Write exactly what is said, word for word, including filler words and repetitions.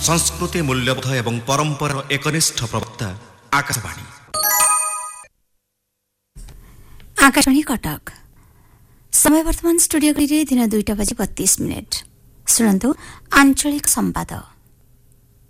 संस्कृति मूल्यबोध एवं परंपरा एकनिष्ठ प्रवक्ता आकाशवाणी आकाशवाणी कटक समय वर्तमान स्टूडियो दिन दुईटा बजी बत्तीस मिनिट शुणु आंचलिक संवाद।